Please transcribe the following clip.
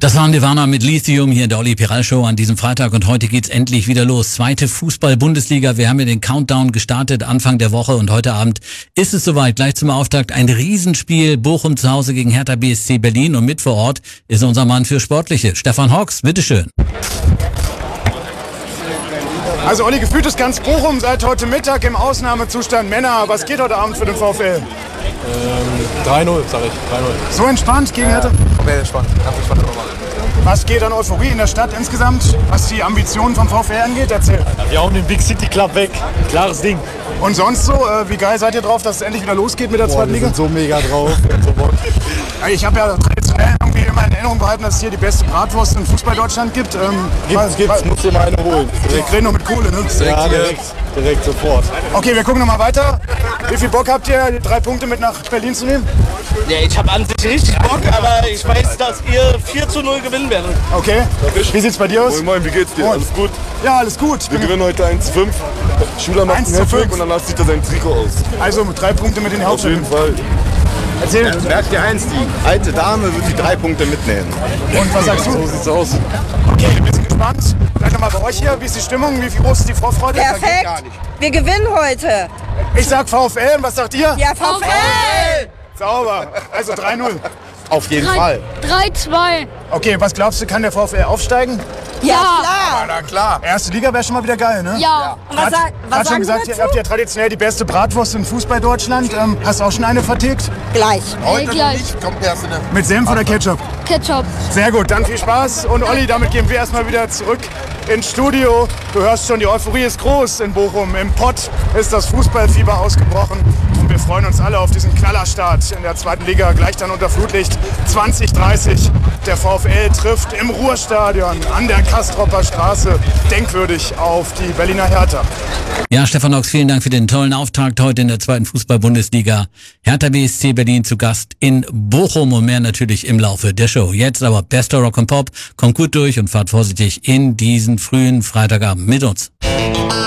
Das war Nirvana mit Lithium hier in der Olli Piral Show an diesem Freitag und heute geht's endlich wieder los. Zweite Fußball-Bundesliga. Wir haben ja den Countdown gestartet Anfang der Woche und heute Abend ist es soweit. Gleich zum Auftakt ein Riesenspiel. Bochum zu Hause gegen Hertha BSC Berlin und mit vor Ort ist unser Mann für Sportliche. Stefan Hawks, bitteschön. Also Olli, gefühlt ist ganz Bochum seit heute Mittag im Ausnahmezustand. Männer, was geht heute Abend für den VfL? 3-0, sag ich. 3-0. So entspannt gegen Hertha? Komplett entspannt. Ganz entspannt nochmal. Was geht an Euphorie in der Stadt insgesamt, was die Ambitionen vom VfL angeht? Erzähl. Wir hauen den Big City Club weg. Klares Ding. Und sonst so, wie geil seid ihr drauf, dass es endlich wieder losgeht mit der zweiten Liga? Wir sind so mega drauf. So Bock. Ich habe ja traditionell irgendwie immer in Erinnerung behalten, dass es hier die beste Bratwurst in Fußball-Deutschland gibt. Gibt's, muss dir mal eine holen. Wir reden noch mit Kohle, ne? Ja, direkt sofort. Okay, wir gucken nochmal weiter. Wie viel Bock habt ihr, die 3 Punkte mit nach Berlin zu nehmen? Ja, ich habe an sich richtig Bock, aber ich weiß, dass ihr 4-0 gewinnen werdet. Okay. Wie sieht's bei dir aus? Moin, wie geht's dir? Moin. Alles gut? Ja, alles gut. Wir gewinnen heute 1-5. Schüler macht 1:5 und danach zieht er sein Trikot aus. Also 3 Punkte mit in die Auf Hauptstadt. jeden Fall. Erzähl. Merkt dir eins, die alte Dame wird die 3 Punkte mitnehmen. Und was sagst du? So sieht's aus. Okay, wir sind gespannt. Vielleicht nochmal bei euch hier. Wie ist die Stimmung? Wie groß ist die Vorfreude? Perfekt. Wir gewinnen heute. Ich sag VfL. Und was sagt ihr? Ja, VfL. Sauber. Also 3-0. Auf jeden Fall. 3-2. Okay, was glaubst du, kann der VfL aufsteigen? Ja, klar. Na klar. Erste Liga wäre schon mal wieder geil, ne? Ja. Und was Hat schon sagen gesagt, wir ihr habt ja traditionell die beste Bratwurst in Fußball-Deutschland. Hast du auch schon eine vertickt? Gleich. Heute gleich. nicht, kommt erst in der... Mit Senf oder Ketchup? Ketchup. Sehr gut, dann viel Spaß. Und Olli, damit gehen wir erstmal wieder zurück ins Studio. Du hörst schon, die Euphorie ist groß in Bochum. Im Pott ist das Fußballfieber ausgebrochen. Und wir freuen uns alle auf diesen Knallerstart in der zweiten Liga. Gleich dann unter Flutlicht 20:30. Der VfL trifft im Ruhrstadion an der Kastropper Straße denkwürdig auf die Berliner Hertha. Ja, Stefan Hawks, vielen Dank für den tollen Auftakt heute in der zweiten Fußball-Bundesliga. Hertha BSC Berlin zu Gast in Bochum und mehr natürlich im Laufe der Show. Jetzt aber bester Rock and Pop. Kommt gut durch und fahrt vorsichtig in diesen frühen Freitagabend mit uns.